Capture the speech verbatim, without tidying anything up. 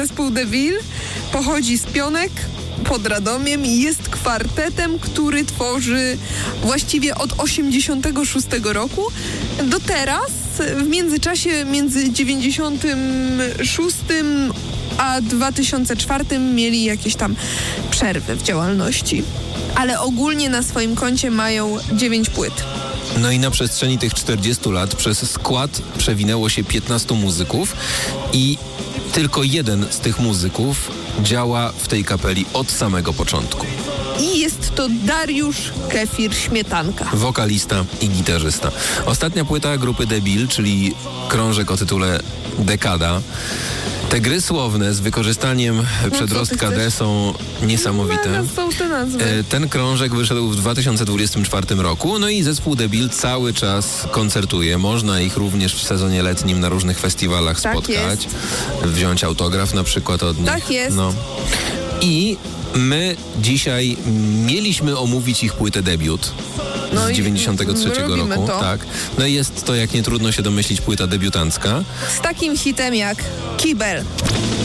zespół Deville pochodzi z Pionek pod Radomiem i jest kwartetem, który tworzy właściwie od osiemdziesiątego szóstego roku do teraz. W międzyczasie między dziewięćdziesiątym szóstym a dwa tysiące czwartym mieli jakieś tam przerwy w działalności. Ale ogólnie na swoim koncie mają dziewięć płyt. No i na przestrzeni tych czterdziestu lat przez skład przewinęło się piętnastu muzyków i tylko jeden z tych muzyków działa w tej kapeli od samego początku. I jest to Dariusz Kefir Śmietanka. Wokalista i gitarzysta. Ostatnia płyta grupy Deville, czyli krążek o tytule Dekada. Te gry słowne z wykorzystaniem no, przedrostka D są niesamowite. No, są te nazwy. Ten krążek wyszedł w dwa tysiące dwudziestym czwartym roku, no i zespół Deville cały czas koncertuje. Można ich również w sezonie letnim na różnych festiwalach tak spotkać. Jest. Wziąć autograf na przykład od nich. Tak jest. No. I my dzisiaj mieliśmy omówić ich płytę debiut no z dziewięćdziesiątego trzeciego roku. To. Tak. No i jest to, jak nie trudno się domyślić, płyta debiutancka. Z takim hitem jak Kibel.